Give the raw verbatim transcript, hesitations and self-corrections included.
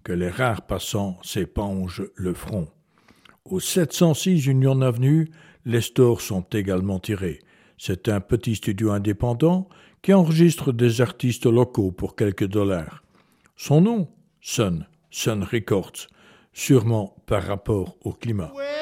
que les rares passants s'épongent le front. Au sept cent six Union Avenue, les stores sont également tirés. C'est un petit studio indépendant qui enregistre des artistes locaux pour quelques dollars. Son nom, Sun, Sun Records, sûrement par rapport au climat.